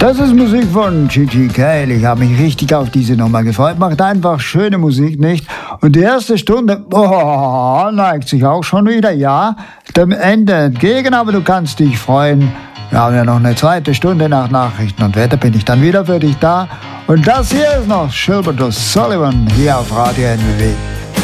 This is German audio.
Das ist Musik von Gigi Cale. Ich habe mich richtig auf diese Nummer gefreut. Macht einfach schöne Musik, nicht? Und die erste Stunde neigt sich auch schon wieder, ja, dem Ende entgegen, aber du kannst dich freuen. Wir haben ja noch eine zweite Stunde nach Nachrichten und Wetter bin ich dann wieder für dich da. Und das hier ist noch Gilbert O'Sullivan hier auf Radio NWW.